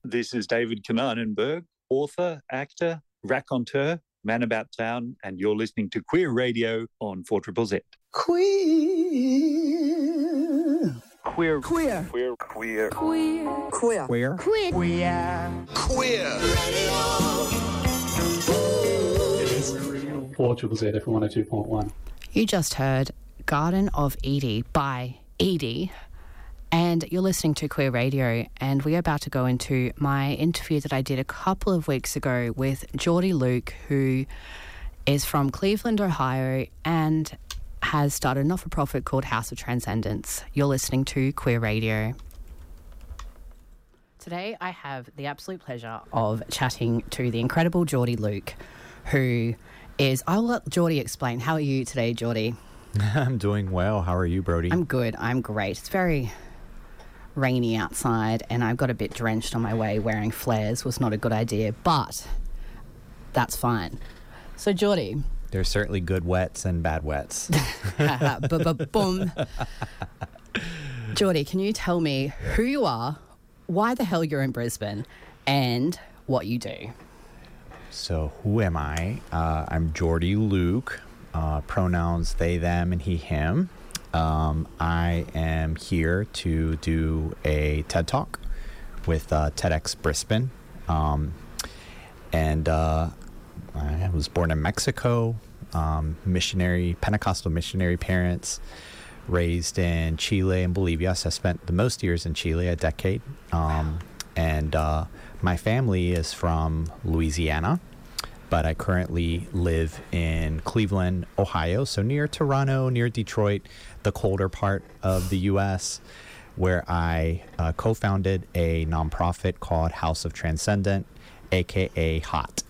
This is David Kananenberg, author, actor, raconteur, man about town, and you're listening to Queer Radio on 4ZZZ. Queer. Queer. Queer. Queer. Queer. Queer. Queer. Queer. Queer. Queer. Queer. It is 4ZZZ FM 102.1. You just heard Garden of Edie by Edie, and you're listening to Queer Radio, and we're about to go into my interview that I did a couple of weeks ago with Geordie Luke, who is from Cleveland, Ohio, and has started a not-for-profit called House of Transcendence. You're listening to Queer Radio. Today I have the absolute pleasure of chatting to the incredible Geordie Luke, who is... I'll let Geordie explain. How are you today, Geordie? I'm doing well. How are you, Brody? I'm good. I'm great. It's very rainy outside, and I got a bit drenched on my way. Wearing flares was not a good idea, but that's fine. So, Geordie... There's certainly good wets and bad wets. Boom. Geordie, can you tell me who you are, why the hell you're in Brisbane, and what you do? So, who am I? I'm Geordie Luke. Pronouns they, them, and he, him. I am here to do a TED Talk with TEDx Brisbane. I was born in Mexico, Pentecostal missionary parents, raised in Chile and Bolivia. So I spent the most years in Chile, a decade. And my family is from Louisiana, but I currently live in Cleveland, Ohio, so near Toronto, near Detroit, the colder part of the U.S., where I co-founded a nonprofit called House of Transcendent, a.k.a. HOT.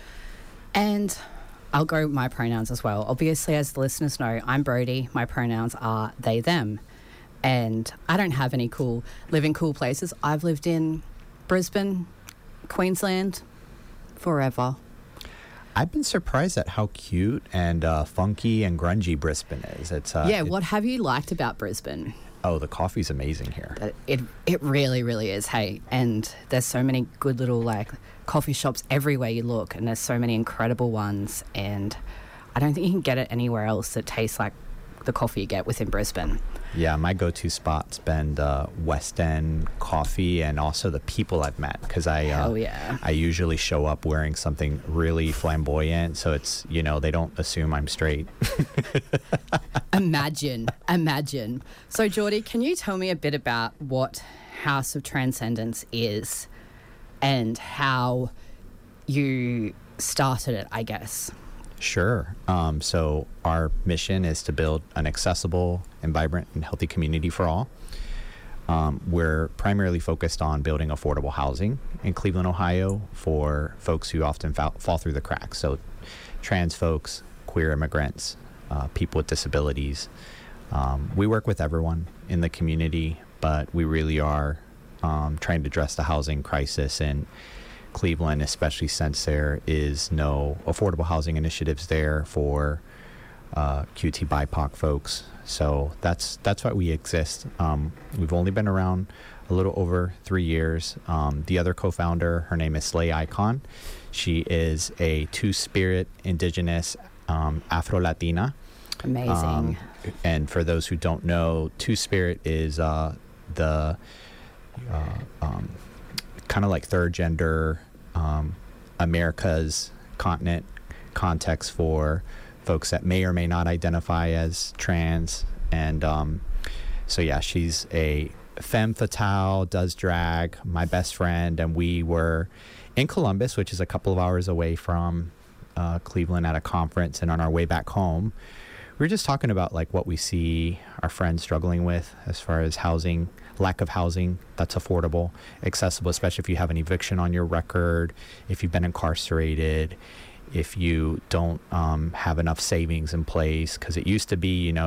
And I'll go my pronouns as well. Obviously, as the listeners know, I'm Brody. My pronouns are they, them. And I don't have any live in cool places. I've lived in Brisbane, Queensland, forever. I've been surprised at how cute and funky and grungy Brisbane is. What have you liked about Brisbane? Oh, the coffee's amazing here. It really, really is, hey. And there's so many good little, coffee shops everywhere you look, and there's so many incredible ones, and I don't think you can get it anywhere else that tastes like the coffee you get within Brisbane. Yeah, my go-to spot's been the West End coffee, and also the people I've met, because I usually show up wearing something really flamboyant, so it's, they don't assume I'm straight. Imagine. So, Geordie, can you tell me a bit about what House of Transcendence is and how you started it, I guess? Sure. So our mission is to build an accessible and vibrant and healthy community for all. We're primarily focused on building affordable housing in Cleveland, Ohio for folks who often fall through the cracks. So trans folks, queer immigrants, people with disabilities. We work with everyone in the community, but we really are trying to address the housing crisis in Cleveland, especially since there is no affordable housing initiatives there for QT BIPOC folks. So that's why we exist. We've only been around a little over 3 years. The other co-founder, her name is Slay Icon. She is a Two-Spirit Indigenous Afro-Latina. Amazing. And for those who don't know, Two-Spirit is the kind of like third gender America's continent context for folks that may or may not identify as trans. And she's a femme fatale, does drag, my best friend, and we were in Columbus, which is a couple of hours away from Cleveland, at a conference, and on our way back home we were just talking about what we see our friends struggling with as far as housing, lack of housing that's affordable, accessible, especially if you have an eviction on your record, if you've been incarcerated, if you don't have enough savings in place, because it used to be,